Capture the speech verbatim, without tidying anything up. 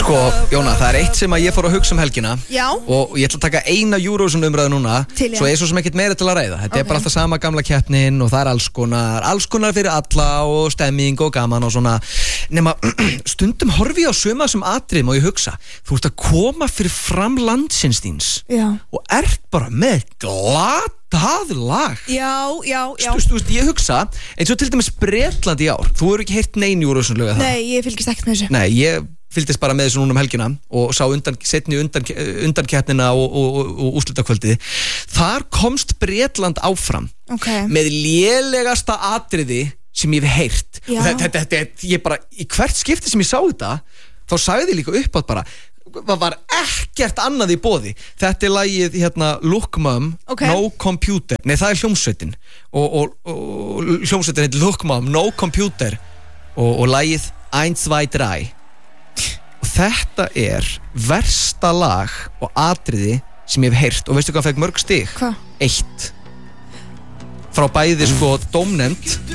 Sko, Jóna, það er eitt sem að ég fór að hugsa um helgina. Já. Og ég ætla að taka eina Eurovision umræðu núna. Til, já. Svo er svo sem ekkert meira til að ræða. Þetta Ok. er bara alltaf sama gamla keppnin og það er alls konar, alls konar fyrir alla og stemming og gaman og svona. Nema, stundum horfi ég á sömu af þessum atriðum og ég hugsa, þú ert að koma fyrir fram landsins þíns Já. og ert bara með glatað lag. Já, já, já. Þú veist, ég hugsa, eins og til dæmis Bretland í ár, þú hefur ekki heyrt nein Eurovision lög að það. Nei, ég fylgist ekkert með þessu. Nei, ég fylgdist bara með þessu núna um helgina og sá undan, setni undan, undankeppnina og, og, og, og úrslitakvöldið. Þar komst Bretland áfram Ok. með lélegasta atriði sem ég hef heyrt. Já. Og þetta, þetta, þetta, ég bara, í hvert skipti sem ég sá þetta, þá sagði ég líka upp átt bara, það var ekkert annað í boði. Þetta er lagið hérna Look Mum, Ok. No Computer. Nei, það er hljómsveitin og, og, og hljómsveitin heitir Look Mum, No Computer og, og lagið eins, tvö, þrjú. Og þetta er versta lag og atriði sem ég hef heyrt. Og veistu hvað fekk mörg stig? Hvað? Eitt. Frá bæði sko dómnefnd